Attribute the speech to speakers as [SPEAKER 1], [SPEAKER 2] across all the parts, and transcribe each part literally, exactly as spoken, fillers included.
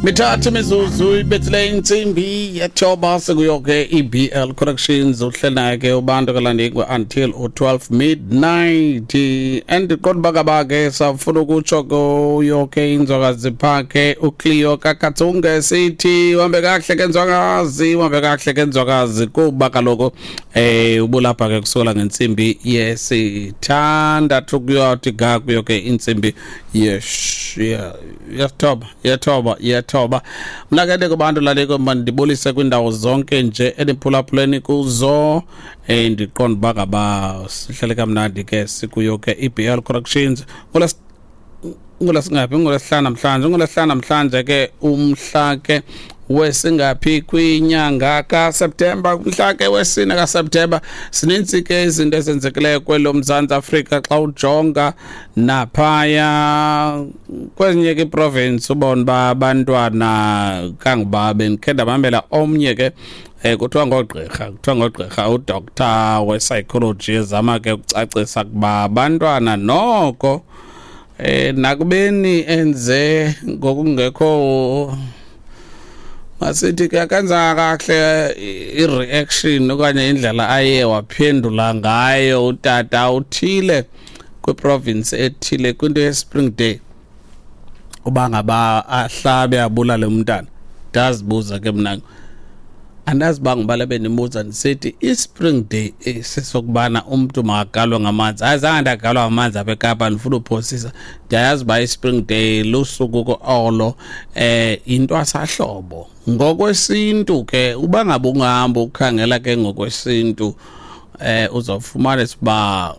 [SPEAKER 1] Mithathu mizuzu ibethile insimbi yethoba sekuyoke i-B L Corrections uhlena ke ubantu kalandikwa until u-twelve midnight and qonba kabake safuna ukutsho yoke inzokazi phakhe uCleo Kakathunge sithi uhambe kahle ke nzokazi uhambe kahle ke nzokazi kuba kaloku eh ubulapha ke kusukela ngensimbi yesithandathu kuyothi ga kuyoke insimbi yes yethoba yethoba yethoba mna ke kubantu laleko mandibulise kwindawo zonke nje eniphulaphuleni kuzo eh ndiqonda bakaba sihlele kamnandi ke sikuyoke i-B L Corrections ngola ngolasingaphi ngolesihlanu namhlanje ngolesihlanu namhlanje ke umhla ke wesingaphi kwinyanga ka September umhla ke wesine ka September sinintsi ke izinto ezenzekileyo kwelo Mzantsi Afrika xa ujonga naphaya kwezinye ke province ubona ba abantwana kangibabe ndikhenda bambela omnye ke eh kuthiwa ngogqirha kuthiwa ngogqirha udoctor we-psychology ezama ke ukucacisa kuba abantwana noko eh nakubeni enze ngokungekho masithi ke kanza kahle i-reaction okanye indlela aye waphendula ngayo utata uthile kwiprovince ethile kwinto ye-Spring Day uba ngaba ahlabe abulale umntana ndazibuza ke mna andazi bangibale bendibuza ndisithi i-Spring Day sesokubana umuntu makagalwe ngamanzi azange ndagalwa ngamanzi apha eKapa ndifuna uphosisa ndiyayazi uba i-Spring Day lusuku ko olo eh into asahlobo ngokwesintu ke uba ngabe ungahamba ukhangela ke ngokwesintu eh uzofumana siba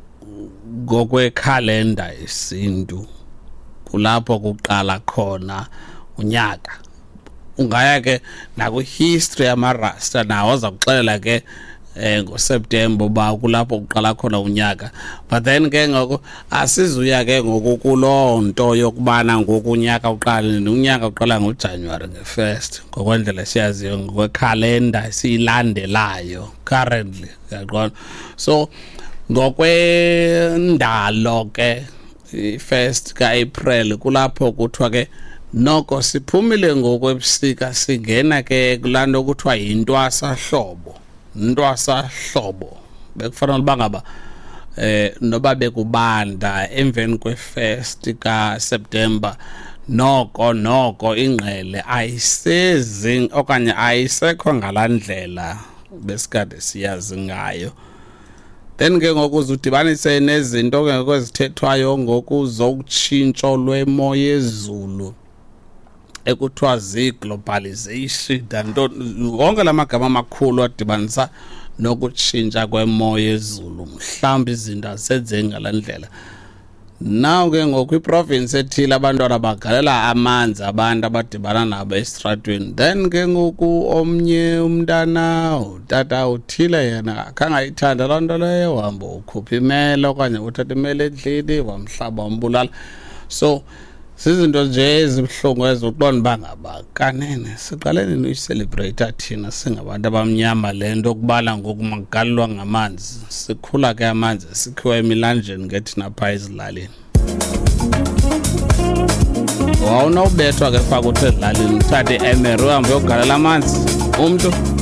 [SPEAKER 1] ngokwekhalenda yesintu kulapho kuqala khona unyaka ungaya ke naku history yamarasta nawo azakuxelela ke eh ngoSeptember ba kulapho uqala khona unyaka but then ke ngoko asizuya ke ngokukulonto yokubana ngokunyaka uqala unyaka uqala ngoJanuary nge-first ngokwendlela siyaziyo ngokwekhalenda siyilandelayo currently yaqona so ngokwendalo ke i-first ka April kulapho kuthiwa ke noko siphumile ngokwebusika singena ke kulando kuthiwa yintwasahlobo intwasahlobo bekufanele bangaba eh noba bekubanda emveni kwe-first ka September noko noko ingqele ayisezi okanye ayisekho ngalandlela besikade siyazi ngayo then ke ngokuzudibanise nezinto ke ngokwezithethwayo ngokuzokutshintsho lwemo yezulu ekuthiwa zi-globalization danto wonke lamagama amakhulu adibanisa nokutshintsha kwemo yezulu mhlawumbe izinto asenze ngalandlela now ke ngokwiprovince ethile abantwana bagalela amanzi abantu abadibana nabo estratweni then ke ngoku omnye umntana utata uthile yena akangayithanda loo nto leyo wahamba ukhupha imele okanye uthatha imele endlini wamhlaba wambulala so sizinto nje ezibuhlungu ezokuqonda bangaba kanene siqaleni nuyicelebrate thina singabantu abamnyama lento okubala ngokumagalwa ngamanzi sikhula ke amanzi sikhiwa emilanjeni ngethina pha ezilalini wawunobethwa ke pha kuthi ezilalini uthathe emere uhambe uyogalela amanzi umntu